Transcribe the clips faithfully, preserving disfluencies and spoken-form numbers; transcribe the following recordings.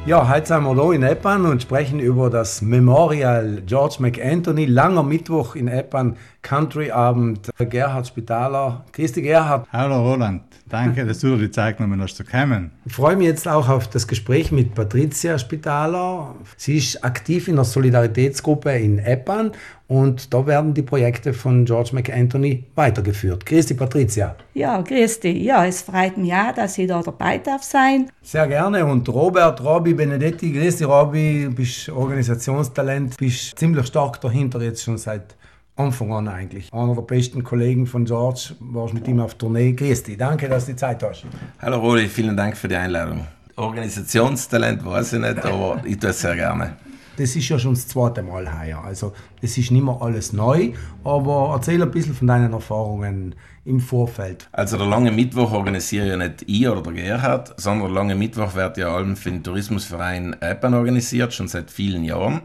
Ja, heute sind wir hier in Eppan und sprechen über das Memorial George McAnthony. Langer Mittwoch in Eppan, Country-Abend. Gerhard Spitaler. Christi Gerhard. Hallo Roland, danke, dass du dir die Zeit genommen hast zu kommen. Ich freue mich jetzt auch auf das Gespräch mit Patricia Spitaler. Sie ist aktiv in der Solidaritätsgruppe in Eppan und da werden die Projekte von George McAnthony weitergeführt. Grüß dich, Patricia. Ja, grüß dich. Ja, es freut mich auch, dass ich da dabei darf sein. Sehr gerne. Und Robert, Robi Benedetti, grüß dich, Robi, du bist Organisationstalent, bist ziemlich stark dahinter jetzt schon seit Anfang an eigentlich. Einer der besten Kollegen von George, warst mit ihm auf Tournee. Grüß dich, danke, dass du die Zeit hast. Hallo Rodi, vielen Dank für die Einladung. Organisationstalent weiß ich nicht, aber ich tue es sehr gerne. Das ist ja schon das zweite Mal heuer, also das ist nicht mehr alles neu, aber erzähl ein bisschen von deinen Erfahrungen im Vorfeld. Also der lange Mittwoch organisiere ja nicht ich oder der Gerhard, sondern der lange Mittwoch wird ja allem für den Tourismusverein Eppan organisiert, schon seit vielen Jahren.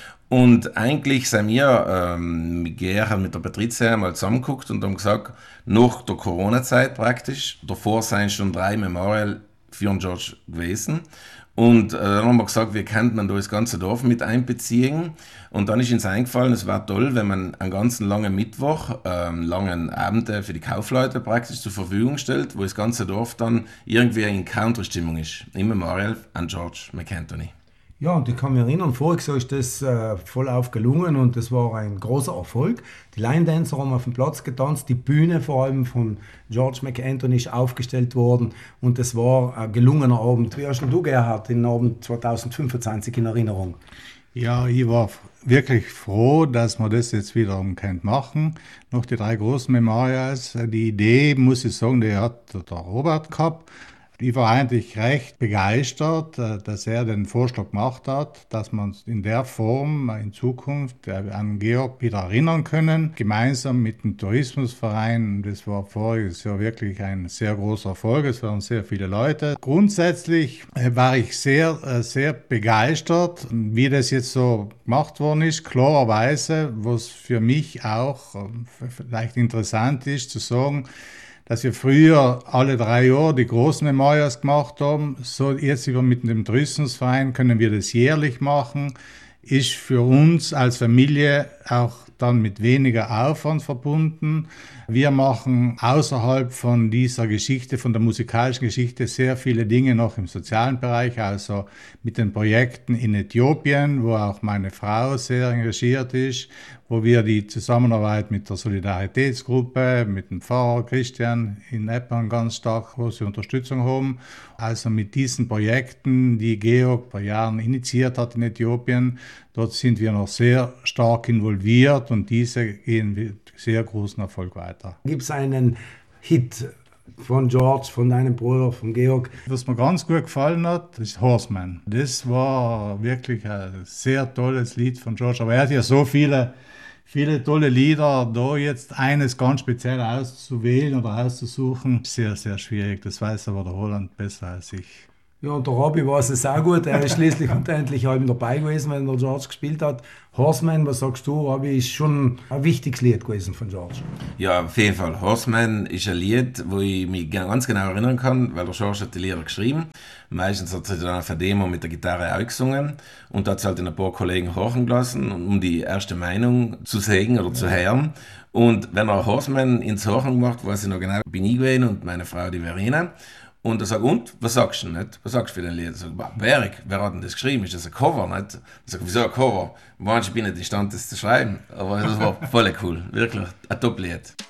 Und eigentlich sind wir ähm, mit Gerhard, mit der Patricia einmal zusammengeguckt und haben gesagt, nach der Corona-Zeit praktisch, davor seien schon drei Memorial für den George gewesen. Und äh, dann haben wir gesagt, wie könnte man da das ganze Dorf mit einbeziehen? Und dann ist uns eingefallen, es wäre toll, wenn man einen ganzen langen Mittwoch, ähm, langen Abende für die Kaufleute praktisch zur Verfügung stellt, wo das ganze Dorf dann irgendwie in Country-Stimmung ist. Im Memorial an George McAnthony. Ja, und ich kann mich erinnern, voriges Jahr ist das äh, voll aufgelungen und das war ein großer Erfolg. Die Line Dancer haben auf dem Platz getanzt, die Bühne vor allem von George McAnthony ist aufgestellt worden und es war ein gelungener Abend. Wie hast du, Gerhard, den Abend zwanzig fünfundzwanzig in Erinnerung? Ja, ich war wirklich froh, dass wir das jetzt wiederum machen können. Noch die drei großen Memorials. Die Idee, muss ich sagen, die hat der Robert gehabt. Ich war eigentlich recht begeistert, dass er den Vorschlag gemacht hat, dass man uns in der Form in Zukunft an Georg wieder erinnern können, gemeinsam mit dem Tourismusverein. Das war voriges Jahr wirklich ein sehr großer Erfolg, es waren sehr viele Leute. Grundsätzlich war ich sehr, sehr begeistert, wie das jetzt so gemacht worden ist. Klarerweise, was für mich auch vielleicht interessant ist, zu sagen, dass wir früher alle drei Jahre die großen Memorials gemacht haben. So jetzt über mit dem Tourismusverein können wir das jährlich machen. Ist für uns als Familie auch dann mit weniger Aufwand verbunden. Wir machen außerhalb von dieser Geschichte, von der musikalischen Geschichte, sehr viele Dinge noch im sozialen Bereich, also mit den Projekten in Äthiopien, wo auch meine Frau sehr engagiert ist, wo wir die Zusammenarbeit mit der Solidaritätsgruppe, mit dem Pfarrer Christian in Eppan ganz stark große Unterstützung haben. Also mit diesen Projekten, die Georg vor Jahren initiiert hat in Äthiopien, dort sind wir noch sehr stark involviert und diese gehen mit sehr großen Erfolg weiter. Gibt es einen Hit von George, von deinem Bruder, von Georg? Was mir ganz gut gefallen hat, ist Horseman. Das war wirklich ein sehr tolles Lied von George, aber er hat ja so viele Viele tolle Lieder, da jetzt eines ganz speziell auszuwählen oder auszusuchen, sehr, sehr schwierig. Das weiß aber der Roland besser als ich. Ja, und der Robby weiß es auch gut. Er ist schließlich und endlich halb dabei gewesen, wenn der George gespielt hat. Horseman, was sagst du, Robby, ist schon ein wichtiges Lied gewesen von George. Ja, auf jeden Fall. Horseman ist ein Lied, wo ich mich ganz genau erinnern kann, weil der George hat die Lieder geschrieben. Meistens hat er dann auf der Demo mit der Gitarre auch gesungen und hat es halt in ein paar Kollegen hören gelassen, um die erste Meinung zu sagen oder zu hören. Und wenn er Horseman ins Hören gemacht, weiß ich noch genau, bin ich gewesen und meine Frau, die Verena. Und er sagt, und, was sagst du nicht? Was sagst du für den Lied? Er sagt, Berg, wer hat denn das geschrieben? Ist das ein Cover, nicht? Er sagt, wieso ein Cover? Manchmal bin ich nicht in Stand, das zu schreiben. Aber das war voll cool, wirklich ein Top-Lied.